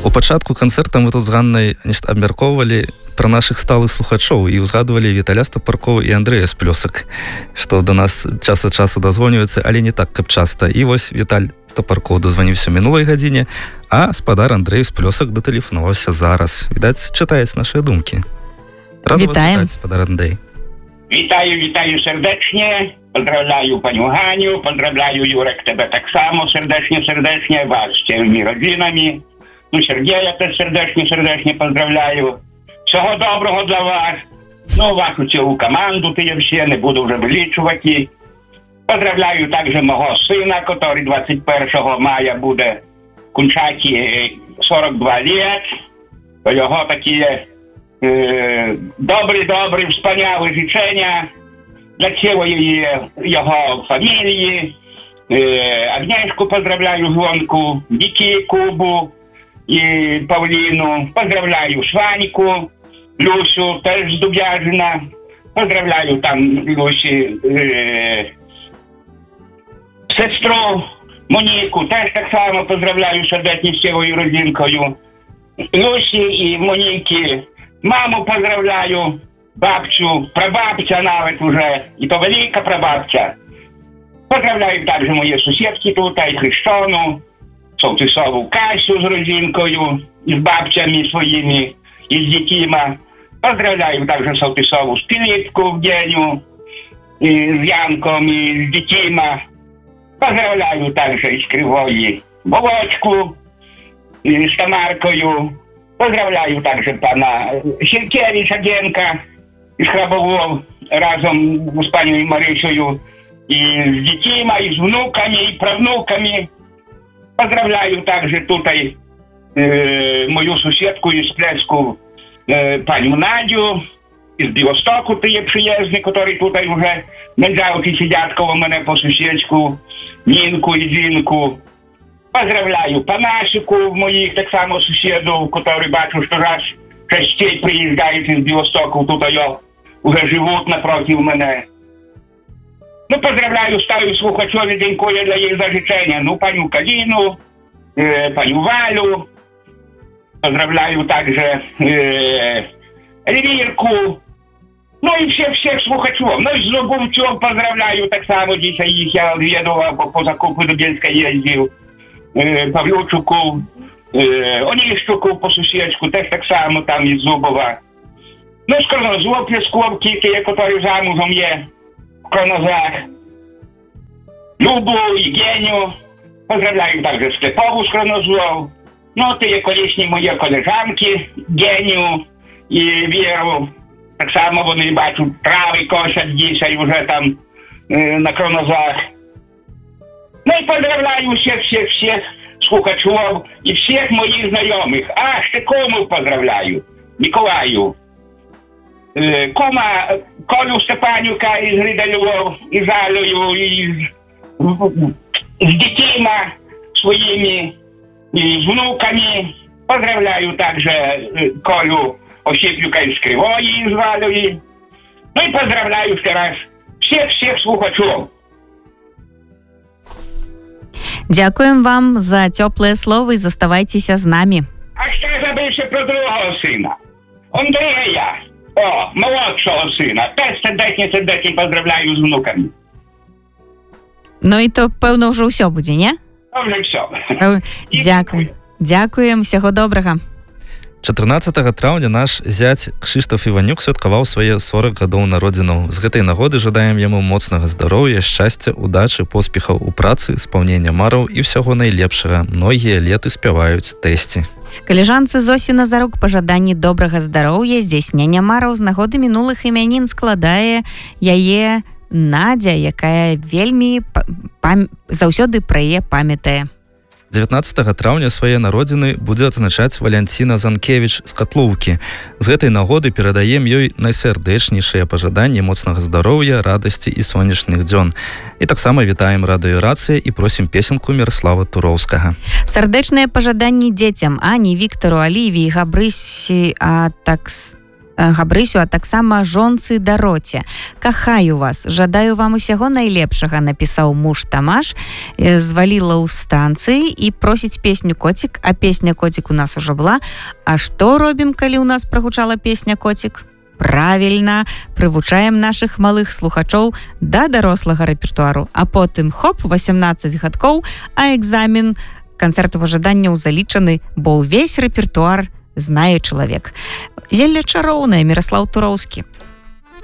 У пачатку канцэрта мы тут з Ганнай нешта абмяркоўвалі пра нашых сталых слухачоў і ўзгадвалі Віталя Стапаркова і Андрэя Сплёсак, што да нас час ад часу дазвоніваюцца, але не так, каб часта. І вось Віталь Стапарков дазваніўся мінулай гадзіне, а спадар Андрэй Сплёсак датэлефанаваўся зараз. Відаць, чытаецца нашыя думкі. Рада вас вітаць, спадар Андрэй. Вітаю сердечне, поздравляю паню Ганю, поздравляю, Юрek, тебе так само сердечне, вас з цими родинами. Ну, Сергія теж сердечне поздравляю. Всього доброго для вас. Ну, вашу цілу команду, ти всі, не буду вже вилічувати. Поздравляю також мого сина, який 21 мая буде кінчати 42 лет. То його такі добрі, wspaniałe życzenia dla całej jego familii. Agnieszku pozdравляю, żonku, dzieci Kubu i Paulinu. Pozdравляю Szwańku, Lusiu, też z Dubiarzyna. Pozdравляю tam Lusi сестру Моніку, теж так само поздравляю сердечно з цією родинкою. Люсі і Моніки, маму поздравляю, бабцю, прабабця навіть уже, і то велика прабабця. Поздравляю також мої сусідки тут, і Христону, Солтисову Касю з родинкою, і з бабцями своїми, і з дітьми. Поздравляю також Солтисову Спілітку в Деню, і з Янком, і з дітьми. Поздравляю також із Кривої Володьку, з Тамаркою. Поздравляю також пана Сіркевича Генка із Храбового разом з пані Марисою і з дітьми, і з внуками, і правнуками. Поздравляю також тут мою сусідку із Плеску, паню Надю, із Білостоку, ті приїзні, які тут вже менжавки сидять коло мене по сусідську, Нінку і Зінку. Поздравляю Панасику, моїх так само сусідів, які бачу, що раз частей приїжджають із Білостоку, тут вже живуть напротив мене. Ну, поздравляю стаю слухачові, дякую для їх за життя. Ну, паню Каліну, паню Валю. Поздравляю також Ревірку. Ну і всіх слухачів. Ну і Злобовців поздравляю так само. Дійсно їх я відвідував по закупу до Бєльська їздив. Павлючуку, Оніщуку по сусідську, теж так само там із Зубова. Ну, з Кронозлов Плесков, тільки, який замужем є в Кронозах. Любу і Геню. Поздравляю також Степову з Кронозлов. Ну, ті є колишні мої колежанки, Геню і Віру. Так само вони, бачу, трави косять дійсно вже там на Кронозах. Ну і поздравляю всіх слухачів і всіх моїх знайомих. А, ще кому поздравляю? Миколаю. Кума Колю Степанюка із Гридалювов, із Алею, з дітьми своїми, з внуками. Поздравляю також Колю Осіплюка із Кривої, із Валеї. Ну і поздравляю ще раз всіх слухачів. Дякуємо вам за тепле слово і заставайтеся з нами. А ще забився про другого сина. Андрія, молодшого сина. Теж сердечно поздравляю з внуками. Ну і то, певно, вже все буде, не? То вже все. Дякуємо, всього доброго. 14 траўня наш зять Кшыштаф Іванюк святкаваў свае 40 гадоў народзінаў. З гэтай нагоды жадаем яму моцнага здароўя, шчасця, удачы, поспехаў у працы, спаўнення мараў і ўсяго найлепшага. Многія леты спяваюць тэсці. Калежанцы Зосі Назарук пажаданні добрага здароўя, здзяйснення мараў з нагоды мінулых імянін складае яе Надя, якая вельмі заўсёды пра яе памятае. 19 траўня свае народзіны будзе адзначаць Валянціна Занкевіч з Катлоўкі. З гэтай нагоды перадаем ёй найсардэчнейшыя пажаданні моцнага здароўя, радасці і сонечных дзён. І таксама вітаем радыёрацыя і просім песенку Міраслава Туроўскага. Сардэчныя пажаданні дзецям Ані, Віктару, Алівіі, Габрысі, Габрысю, а таксама жонцы Дароце. Кахаю вас, жадаю вам усяго найлепшага, напісаў муж Тамаш, зваліла ў станцыі і просіць песню «Коцік», а песня «Коцік» у нас ужо была. А што робім, калі ў нас прагучала песня «Коцік»? Правільна, прывучаем нашых малых слухачоў да дарослага рэпертуару, а потым хоп, 18 гадкоў, а экзамен канцэрту пажаданняў залічаны, бо ўвесь рэпертуар знае чалавек. Зелле чароўнае, Міраслаў Туроўскі.